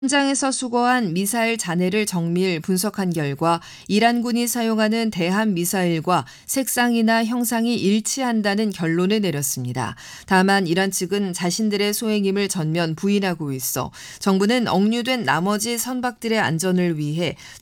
현장에서 수거한 미사일 잔해를 정밀 분석한 결과 이란군이 사용하는 대함 미사일과 색상이나 형상이 일치한다는 결론을 내렸습니다. 다만 이란 측은 자신들의 소행임을 전면 부인하고 있어 정부는 억류된 나머지 선박들의 안전을 위해